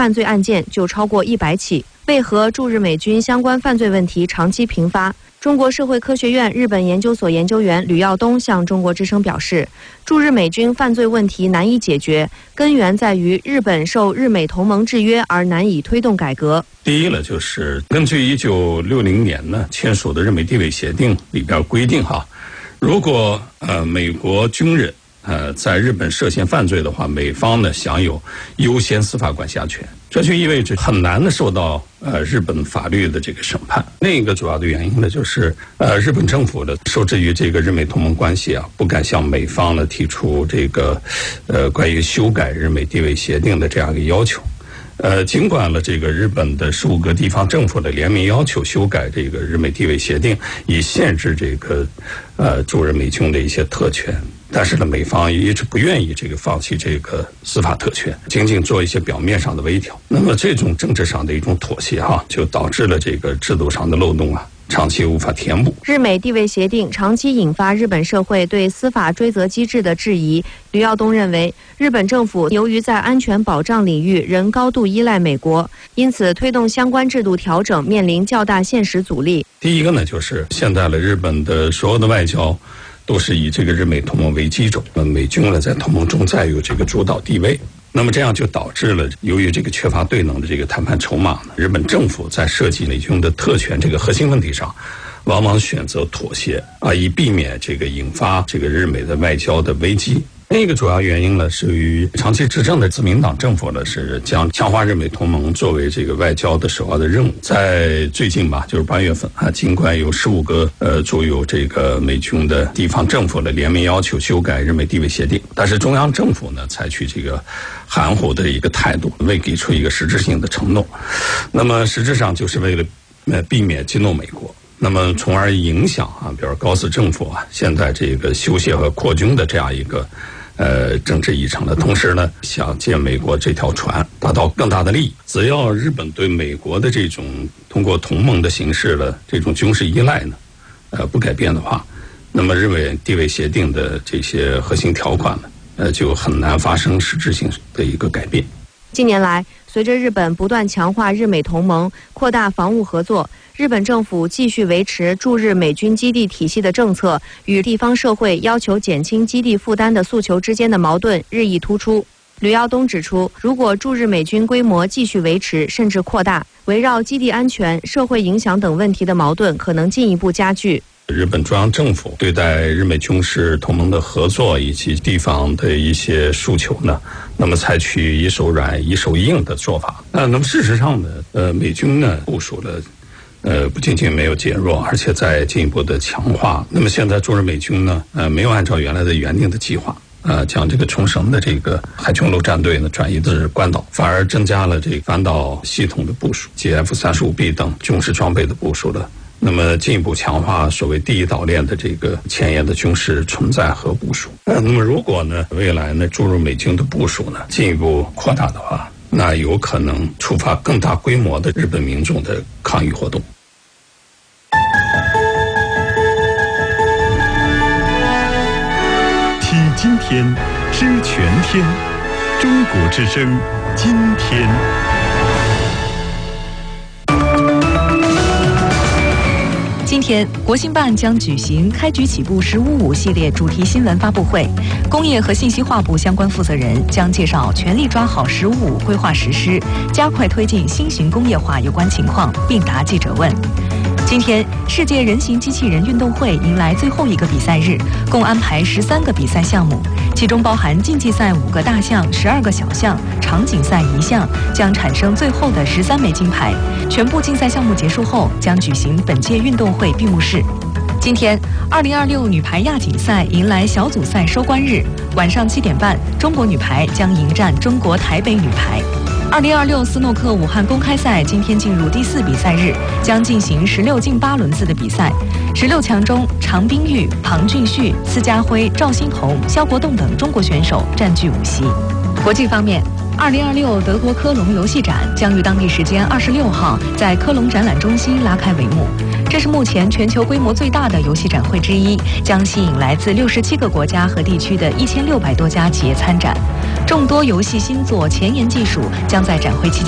犯罪案件就超过100起。为何驻日美军相关犯罪问题长期频发？中国社会科学院日本研究所研究员吕耀东向中国之声表示，驻日美军犯罪问题难以解决，根源在于日本受日美同盟制约而难以推动改革。 第一呢，就是根据1960年呢签署的日美地位协定里边规定如果美国军人在日本涉嫌犯罪的话，美方呢享有优先司法管辖权，这就意味着很难的受到日本法律的这个审判。另一个主要的原因呢，就是日本政府呢受制于这个日美同盟关系不敢向美方呢提出这个关于修改日美地位协定的这样一个要求。尽管了这个日本的15个地方政府的联名要求修改这个日美地位协定，以限制这个驻日美军的一些特权，但是呢，美方一直不愿意这个放弃这个司法特权，仅仅做一些表面上的微调。那么这种政治上的一种妥协就导致了这个制度上的漏洞长期无法填补。 日美地位协定长期引发日本社会对司法追责机制的质疑。吕耀东认为，日本政府由于在安全保障领域仍高度依赖美国，因此推动相关制度调整面临较大现实阻力。 第一个呢，就是现在的日本的所有的外交都是以这个日美同盟为基础，美军呢在同盟中占有这个主导地位。那么这样就导致了，由于这个缺乏对等的这个谈判筹码呢，日本政府在涉及美军的特权这个核心问题上，往往选择妥协以避免这个引发这个日美的外交的危机。另一个主要原因呢，是于长期执政的自民党政府呢，是将强化日美同盟作为这个外交的首要的任务。在最近就是8月份尽管有15个驻有这个美军的地方政府的联名要求修改日美地位协定，但是中央政府呢采取这个含糊的一个态度，未给出一个实质性的承诺。那么实质上就是为了避免激怒美国，那么从而影响比如高市政府现在这个修宪和扩军的这样一个政治议程的同时呢，想借美国这条船达到更大的利益。只要日本对美国的这种通过同盟的形式的这种军事依赖呢不改变的话，那么日美地位协定的这些核心条款呢就很难发生实质性的一个改变。 近年来，随着日本不断强化日美同盟，扩大防务合作，日本政府继续维持驻日美军基地体系的政策与地方社会要求减轻基地负担的诉求之间的矛盾日益突出。吕耀东指出，如果驻日美军规模继续维持甚至扩大，围绕基地安全、社会影响等问题的矛盾可能进一步加剧。 日本中央政府对待日美军事同盟的合作以及地方的一些诉求呢，那么采取一手软一手硬的做法。那么事实上呢，美军呢部署了不仅仅没有减弱，而且在进一步的强化。那么现在驻日美军呢没有按照原来的原定的计划将这个冲绳的这个海军陆战队呢转移至关岛，反而增加了这个反导系统的部署及 F-35B 等军事装备的部署了。那么进一步强化所谓第一岛链的这个前沿的军事存在和部署。那么如果呢未来呢驻日美军的部署呢进一步扩大的话，那有可能触发更大规模的日本民众的抗议活动。 听今天，知全天，中国之声，今天。 今天，国新办将举行开局起步“15+5”系列主题新闻发布会，工业和信息化部相关负责人将介绍全力抓好“15+5”规划实施，加快推进新型工业化有关情况，并答记者问。今天，世界人形机器人运动会迎来最后一个比赛日，共安排13个比赛项目，其中包含竞技赛5个大项、12个小项，场景赛1项，将产生最后的13枚金牌。全部竞赛项目结束后，将举行本届运动会闭幕式。今天，2026女排亚锦赛迎来小组赛收官日，晚上7点半，中国女排将迎战中国台北女排。2026斯诺克武汉公开赛今天进入第4比赛日，将进行16进8轮次的比赛。16强中，常冰玉、庞俊旭、呲家辉、赵欣彤、肖国栋等中国选手占据5席。国际方面，2026德国科隆游戏展将于当地时间26号在科隆展览中心拉开帷幕。这是目前全球规模最大的游戏展会之一，将吸引来自67个国家和地区的1600多家企业参展。众多游戏新作、前沿技术将在展会期间